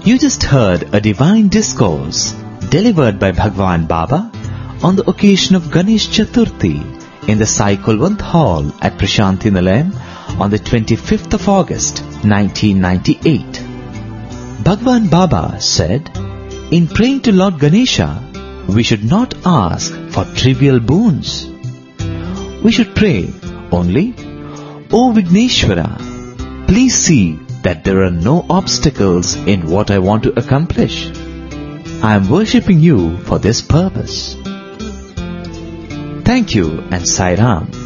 You just heard a divine discourse delivered by Bhagwan Baba on the occasion of Ganesh Chaturthi in the Sai Kulwant Hall at Prashanthi Nilayam on the 25th of August 1998. Bhagwan Baba said, in praying to Lord Ganesha, we should not ask for trivial boons. We should pray only, O Vigneshwara, please see that there are no obstacles in what I want to accomplish. I am worshipping you for this purpose. Thank you and Sai Ram.